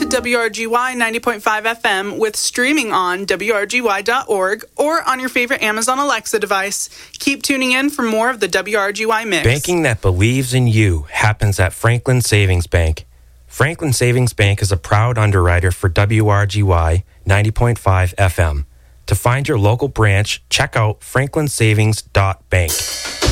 WRGY 90.5 FM with streaming on WRGY.org or on your favorite Amazon Alexa device. Keep tuning in for more of the WRGY mix. Banking that believes in you happens at Franklin Savings Bank. Franklin Savings Bank is a proud underwriter for WRGY 90.5 FM. To find your local branch, check out franklinsavings.bank.